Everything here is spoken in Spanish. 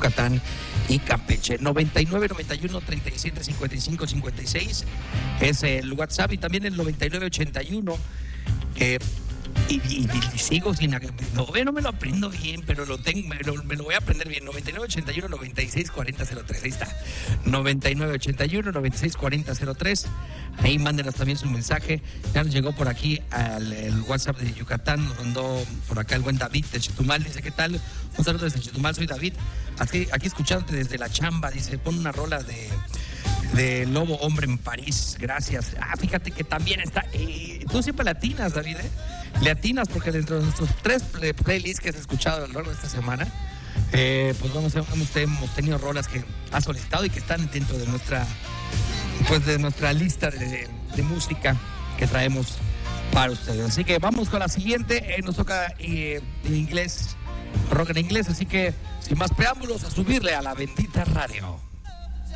Yucatán y Campeche. 99 91 37 55 56 es el WhatsApp, y también el 99 81. Y sigo sin... No me lo aprendo bien, pero me lo voy a aprender bien. 9981 96 40 03. Ahí está. 9981 96 40 03. Ahí mándenos también su mensaje. Ya nos llegó por aquí el WhatsApp de Yucatán. Nos mandó por acá el buen David de Chetumal. Dice, ¿qué tal? Un saludo desde Chetumal, soy David. Aquí escuchándote desde la chamba. Dice, pon una rola de Lobo Hombre en París, gracias. Fíjate que también está, tú siempre le atinas, David, le atinas, porque dentro de nuestros 3 playlists que has escuchado a lo largo de esta semana, pues hemos tenido rolas que has solicitado y que están dentro de nuestra lista de música que traemos para ustedes. Así que vamos con la siguiente. Nos toca en inglés, rock en inglés, así que sin más preámbulos, a subirle a la bendita radio.